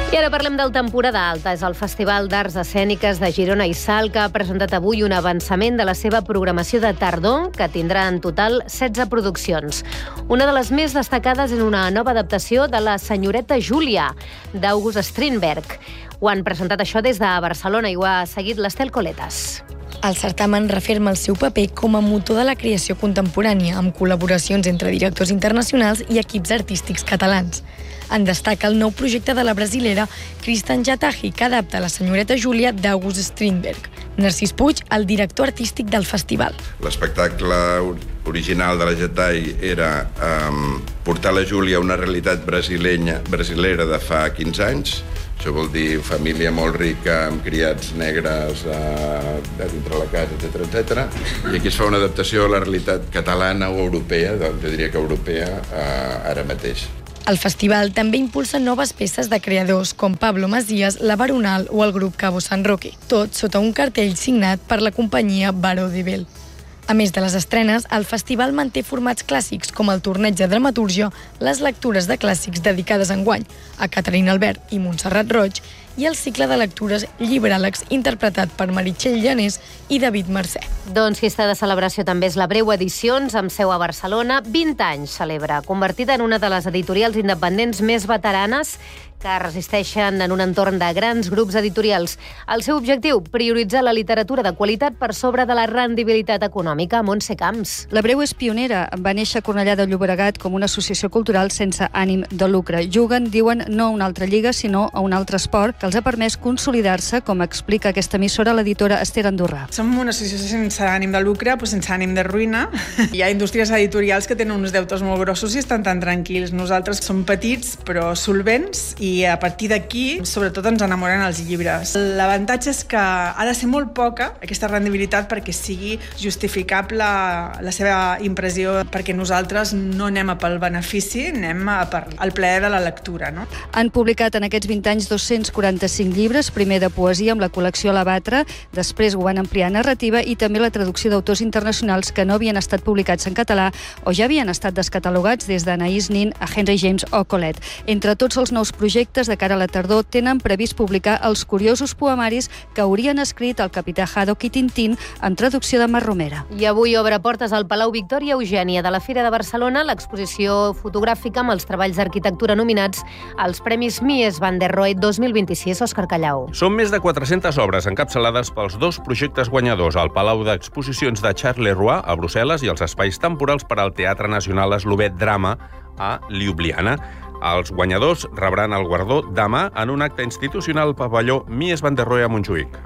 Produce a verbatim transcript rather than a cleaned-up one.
I ara parlem del Temporada Alta. És el Festival d'Arts Escèniques de Girona i Salt que ha presentat avui un avançament de la seva programació de tardor, que tindrà en total setze produccions. Una de les més destacades és una nova adaptació de La senyoreta Júlia, d'August Strindberg. Ho han presentat això des de Barcelona i ho ha seguit l'Estel Coletas. El certamen referma el seu paper com a motor de la creació contemporània, amb col·laboracions entre directors internacionals i equips artístics catalans. En destaca el nou projecte de la brasilera Kristan Jatahy, que adapta La senyoreta Júlia d'August Strindberg. Narcís Puig, el director artístic del festival. L'espectacle original de la Jatahy era um, portar la Júlia a una realitat brasilenya, brasilera de fa quinze anys. Això vol dir família molt rica, amb criats negres eh, de dintre la casa, etcètera, etcètera. I aquí es fa una adaptació a la realitat catalana o europea, doncs jo diria que europea, eh, ara mateix. El festival també impulsa noves peces de creadors com Pablo Masías, La Baronal o el grup Cabo San Roque, tot sota un cartell signat per la companyia Baró de Bell. A més de les estrenes, el festival manté formats clàssics com el torneig de dramatúrgia, les lectures de clàssics dedicades enguany a Caterina Albert i Montserrat Roig i el cicle de lectures Llibràlegs interpretat per Meritxell Llanés i David Mercè. Doncs festa de celebració també és la Breu Edicions, amb seu a Barcelona. vint anys celebra, convertida en una de les editorials independents més veteranes que resisteixen en un entorn de grans grups editorials. El seu objectiu, prioritzar la literatura de qualitat per sobre de la rendibilitat econòmica. Montse Camps. La Breu és pionera. Va néixer a Cornellà de Llobregat com una associació cultural sense ànim de lucre. Juguen, diuen, no a una altra lliga, sinó a un altre esport que els ha permès consolidar-se, com explica aquesta emissora l'editora Esther Andorrà. Som una associació sense ànim de lucre, però sense ànim de ruïna. Hi ha indústries editorials que tenen uns deutes molt grossos i estan tan tranquils. Nosaltres som petits, però solvents, i a partir d'aquí, sobretot, ens enamoren els llibres. L'avantatge és que ha de ser molt poca, aquesta rendibilitat, perquè sigui justificable la seva impressió, perquè nosaltres no anem a pel benefici, anem a per al plaer de la lectura. No? Han publicat en aquests vint anys dos-cents quaranta-cinc llibres, primer de poesia amb la col·lecció La Batra, després ho van ampliar narrativa i també la traducció d'autors internacionals que no havien estat publicats en català o ja havien estat descatalogats, des d'Anaïs Nin a Henry James o Colette. Entre tots els nous projectes de cara a la tardor tenen previst publicar els curiosos poemaris que haurien escrit el capità Haddock i Tintín en traducció de Mar Romera. I avui obre portes al Palau Victòria Eugènia de la Fira de Barcelona l'exposició fotogràfica amb els treballs d'arquitectura nominats als Premis Mies van der Rohe dos mil vint-i-sis. Òscar Callau. Són més de quatre-centes obres encapçalades pels dos projectes guanyadors, al Palau d'Exposicions de Charleroi a Brussel·les i els espais temporals per al Teatre Nacional Eslovè Drama a Ljubljana. Els guanyadors rebran el guardó demà en un acte institucional al pavelló Mies van der Rohe a Montjuïc.